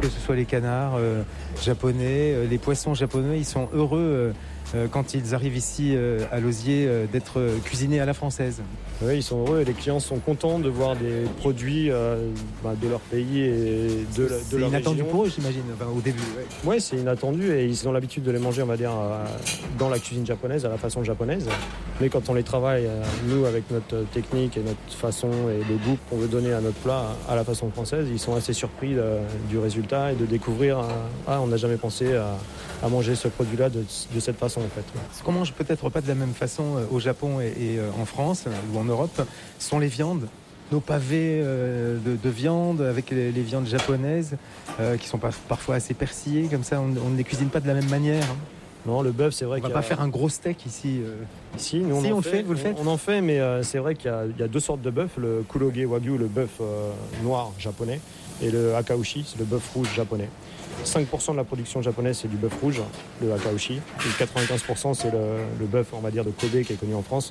que ce soit les canards japonais, les poissons japonais, ils sont heureux quand ils arrivent ici à Lauziers d'être cuisinés à la française. Oui, ils sont heureux et les clients sont contents de voir des produits de leur pays et de leur région. C'est inattendu pour eux, j'imagine, au début. Oui, c'est inattendu et ils ont l'habitude de les manger, on va dire, dans la cuisine japonaise, à la façon japonaise. Mais quand on les travaille, nous, avec notre technique et notre façon et le goût qu'on veut donner à notre plat à la façon française, ils sont assez surpris du résultat et de découvrir on n'a jamais pensé à manger ce produit-là de cette façon, en fait. Ce qu'on mange peut-être pas de la même façon au Japon et en France ou en Europe sont les viandes. Nos pavés de viande avec les viandes japonaises qui sont parfois assez persillées, comme ça on ne les cuisine pas de la même manière. Non, le bœuf, c'est vrai qu'on va pas faire un gros steak ici. Ici, nous, on le fait, vous le faites. On en fait, mais c'est vrai qu'il y a deux sortes de bœuf, le Kuroge Wagyu, le bœuf noir japonais, et le Akaushi, c'est le bœuf rouge japonais. 5% de la production japonaise, c'est du bœuf rouge, le Akaushi, et 95% c'est le bœuf, on va dire, de Kobe qui est connu en France,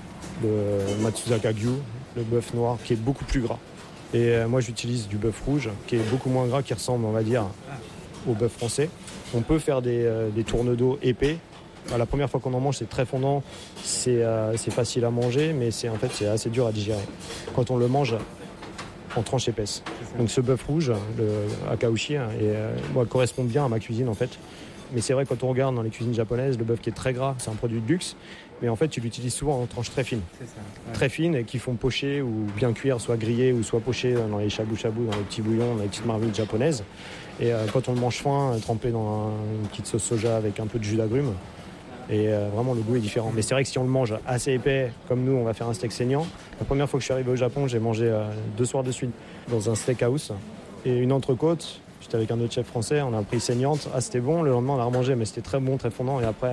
le Matsuzaka Gyu, le bœuf noir, qui est beaucoup plus gras. Et moi, j'utilise du bœuf rouge, qui est beaucoup moins gras, qui ressemble, on va dire, au bœuf français. On peut faire des tournes d'eau épais. La première fois qu'on en mange, c'est très fondant, c'est facile à manger, mais c'est assez dur à digérer quand on le mange en tranches épaisses. Donc ce bœuf rouge, le Akaushi, correspond bien à ma cuisine en fait. Mais c'est vrai, quand on regarde dans les cuisines japonaises, le bœuf qui est très gras, c'est un produit de luxe. Mais en fait, tu l'utilises souvent en tranches très fines. C'est ça, ouais. Très fines et qui font pocher ou bien cuire, soit grillé ou soit poché dans les shabu-shabu, dans les petits bouillons, dans les petites marmites japonaises. Et quand on le mange fin, trempé dans une petite sauce soja avec un peu de jus d'agrumes, et vraiment le goût est différent. Mais c'est vrai que si on le mange assez épais, comme nous, on va faire un steak saignant. La première fois que je suis arrivé au Japon, j'ai mangé 2 soirs de suite dans un steakhouse et une entrecôte. J'étais avec un autre chef français, on a pris saignante. C'était bon, le lendemain on a remangé, mais c'était très bon, très fondant. Et après,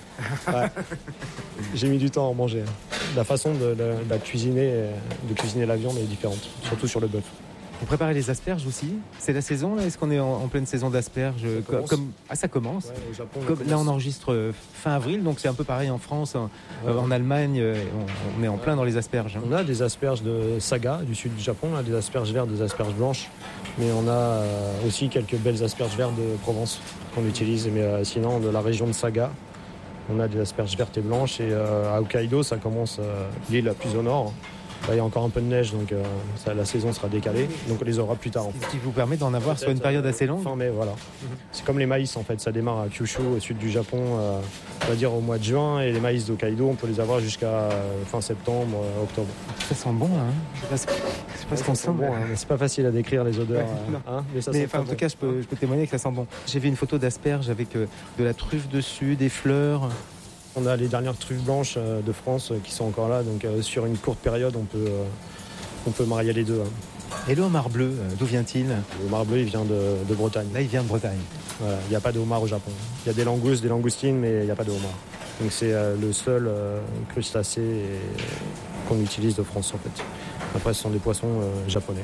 j'ai mis du temps à en manger. La façon de cuisiner la viande est différente, surtout sur le bœuf. Vous préparez les asperges aussi. C'est la saison là. Est-ce qu'on est en pleine saison d'asperges? Ça commence. Ouais, au Japon, Là, on enregistre fin avril, donc c'est un peu pareil en France, en Allemagne. On est en plein dans les asperges. On a des asperges de Saga du sud du Japon, des asperges vertes, des asperges blanches, mais on a aussi quelques belles asperges vertes de Provence qu'on utilise. Mais sinon, de la région de Saga, on a des asperges vertes et blanches. Et à Hokkaido, ça commence l'île la plus au nord. Là, il y a encore un peu de neige, donc la saison sera décalée. Donc on les aura plus tard. Ce qui vous permet d'en avoir sur une période assez longue. Fin mai, voilà. C'est comme les maïs, en fait. Ça démarre à Kyushu, au sud du Japon, on va dire au mois de juin. Et les maïs d'Hokkaido, on peut les avoir jusqu'à fin septembre, octobre. Ça sent bon, hein. C'est pas ce qu'on sent. Bon, hein, mais c'est pas facile à décrire les odeurs. Mais en tout cas, je peux témoigner que ça sent bon. J'ai vu une photo d'asperges avec de la truffe dessus, des fleurs. On a les dernières truffes blanches de France qui sont encore là, donc sur une courte période, on peut marier les deux. Et le homard bleu, d'où vient-il? Le homard bleu, il vient de Bretagne. Là, il vient de Bretagne. Voilà, il n'y a pas de homard au Japon. Il y a des langoustes, des langoustines, mais il n'y a pas de homard. Donc c'est le seul crustacé qu'on utilise de France, en fait. Après, ce sont des poissons japonais.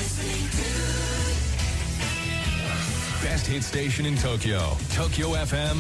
Best hit station in Tokyo, Tokyo FM